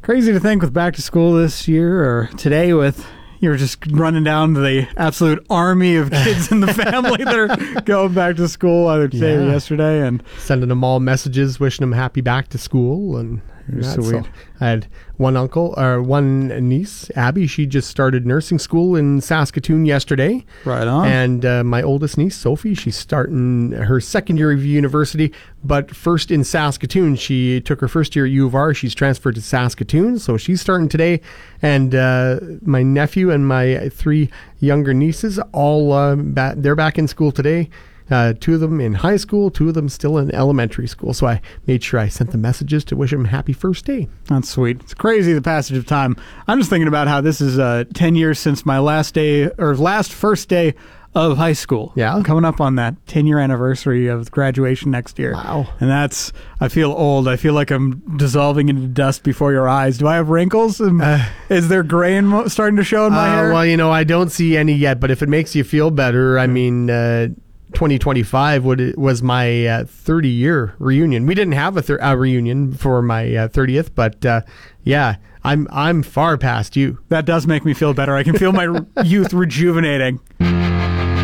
Crazy to think with back to school this year or today with you're just running down the absolute army of kids in the family that are going back to school either today or yesterday, and sending them all messages, wishing them happy back to school. And so I had one niece, Abby. She just started nursing school in Saskatoon yesterday. Right on. And my oldest niece, Sophie, she's starting her second year of university, but first in Saskatoon. She took her first year at U of R. She's transferred to Saskatoon, so she's starting today. And my nephew and my 3 younger nieces, all they're back in school today. 2 of them in high school, 2 of them still in elementary school. So I made sure I sent the messages to wish them happy first day. That's sweet. It's crazy, the passage of time. I'm just thinking about how this is 10 years since my last first day of high school. Yeah. Coming up on that 10-year anniversary of graduation next year. Wow. And I feel old. I feel like I'm dissolving into dust before your eyes. Do I have wrinkles? Is there gray starting to show in my hair? Well, I don't see any yet, but if it makes you feel better, I mean... 2025 was my 30-year reunion. We didn't have a reunion for my 30th, but I'm far past you. That does make me feel better. I can feel my youth rejuvenating.